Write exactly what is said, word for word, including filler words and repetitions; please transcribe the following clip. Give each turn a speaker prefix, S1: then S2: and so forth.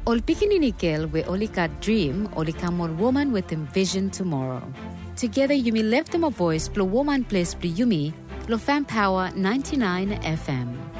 S1: Ol pikinini girl we olika dream, olika more woman with him vision tomorrow. Together you may lift them a voice, blow woman place, blow yumi, lo fan power ninety-nine F M.